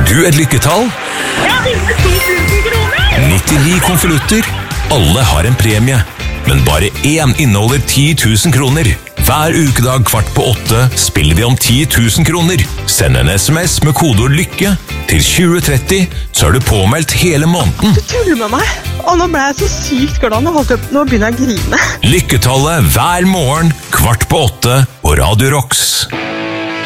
du et lykketall? Jeg vinner 10 000 kroner! 99 konvolutter. Alle har en premie, men bare én inneholder 10 000 kroner. Hver ukedag 7:15 spiller vi om 10 000 kroner. Send en SMS med kodeord LYKKE til 2030, så er du påmeldt hele måneden. Du tuller med meg, og nå ble jeg så sykt glad. Nå begynner jeg å grine. Lykketallet hver morgen 7:15 på Radio Rocks.